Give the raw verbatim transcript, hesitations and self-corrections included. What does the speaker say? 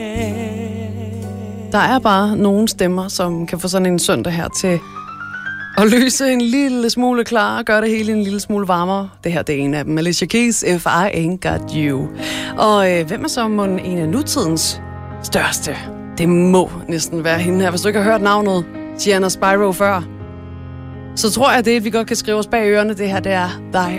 Der er bare nogle stemmer, som kan få sådan en søndag her til at løse en lille smule klar og gøre det hele en lille smule varmere. Det her, det er en af dem. Alicia Keys, If I Ain't Got You. Og øh, hvem er så mon en af nutidens største? Det må næsten være hende her. Hvis du ikke har hørt navnet Gianna Spyro før, så tror jeg, det vi godt kan skrive os bag ørerne. Det her, det er Thy